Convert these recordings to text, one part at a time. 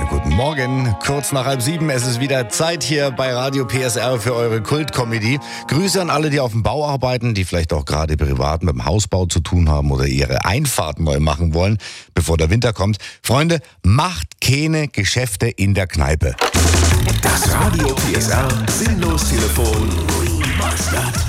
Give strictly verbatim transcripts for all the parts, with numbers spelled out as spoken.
Schönen guten Morgen, kurz nach halb sieben. Es ist wieder Zeit hier bei Radio P S R für eure Kult-Comedy. Grüße an alle, die auf dem Bau arbeiten, die vielleicht auch gerade privat mit dem Hausbau zu tun haben oder ihre Einfahrt neu machen wollen, bevor der Winter kommt. Freunde, macht keine Geschäfte in der Kneipe. Das Radio P S R Sinnlos-Telefon Remastered.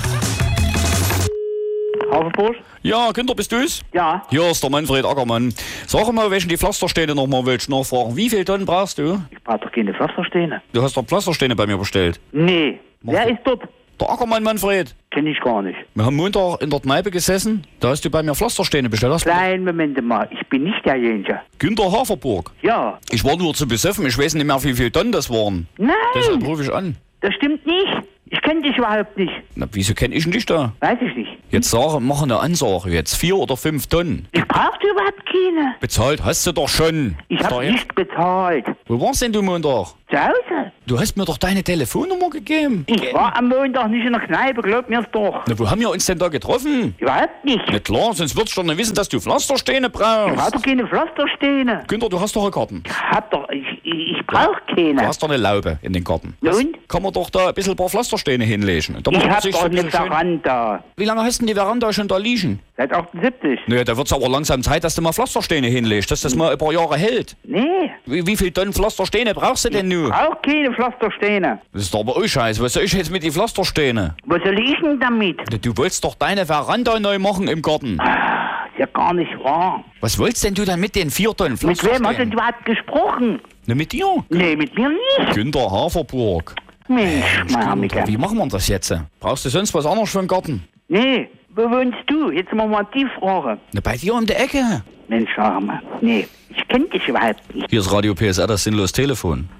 Haferbusch? Ja, Günther, bist du's? Ja. Hier ist der Manfred Ackermann. Sag mal, welchen die Pflastersteine nochmal willst du nachfragen. Wie viel Tonnen brauchst du? Ich brauche doch keine Pflastersteine. Du hast doch Pflastersteine bei mir bestellt. Nee. Mach Wer doch. ist dort? Der Ackermann Manfred. Kenn ich gar nicht. Wir haben Montag in der Kneipe gesessen, da hast du bei mir Pflastersteine bestellt. Hast du- Kleinen Moment mal, ich bin nicht derjenige. Günther Haferburg. Ja. Ich war nur zu besoffen, ich weiß nicht mehr, wie viele Tonnen das waren. Deshalb Nein, rufe ich an. das stimmt nicht. Ich kenne dich überhaupt nicht. Na, wieso kenn ich denn dich da? Weiß ich nicht. Jetzt sage, mach eine Ansage jetzt. Vier oder fünf Tonnen. Ich brauchte überhaupt keine. Bezahlt hast du doch schon. Ich Ist habe doch jetzt- nicht bezahlt. Wo warst denn du Montag? Zu Hause? Du hast mir doch deine Telefonnummer gegeben. Ich war am Montag nicht in der Kneipe, glaub mir's doch. Na, wo haben wir uns denn da getroffen? Überhaupt nicht. Na klar, sonst würdest du doch nicht wissen, dass du Pflastersteine Ich brauche brauchst. doch keine Pflastersteine. Günther, du hast doch einen Garten. Ich hab doch, ich, ich, ich brauche Du keine. hast doch eine Laube in den Garten. Ja, und? Kann man doch da ein bisschen ein paar Pflastersteine hinlegen. Da macht Ich man hab sich so doch ein eine bisschen schön- Veranda. Wie lange hast denn die Veranda schon da liegen? Seit achtundsiebzig. Naja, da wird's aber langsam Zeit, dass du mal Pflastersteine hinlegst, dass das mal ein paar Jahre hält. Nee. Wie, wie viel Tonnen Pflastersteine brauchst du denn nun? Auch keine Pflastersteine. Das ist doch aber auch scheiße. Was soll ich jetzt mit den Pflastersteine? Was soll ich denn damit? Na, Du wolltest doch deine Veranda neu machen im Garten. Ist ja gar nicht wahr. Was wolltest denn du dann mit den vier Tonnen Mit wem hast denn Pflastersteinen? du überhaupt gesprochen? Na, mit dir? Nee, mit mir nicht. Günther Haferburg. Mensch, Marmike. Günther, wie machen wir das jetzt? Brauchst du sonst was anderes für den Garten? Nee, wo wohnst du? Jetzt mal mal die Frage. Na, bei dir um die Ecke. Mensch, sag mal. Nee, ich kenn dich überhaupt nicht. Hier ist Radio P S R, das sinnlos Telefon.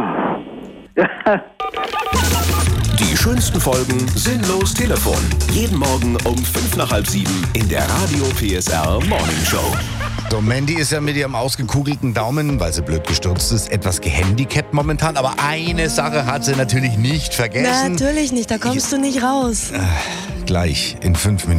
Die schönsten Folgen Sinnlos Telefon. Jeden Morgen um fünf nach halb sieben in der Radio P S R Morning Show. So, Mandy ist ja mit ihrem ausgekugelten Daumen, weil sie blöd gestürzt ist, etwas gehandicapt momentan. Aber eine Sache hat sie natürlich nicht vergessen. Natürlich nicht, da kommst du nicht raus. Gleich in fünf Minuten.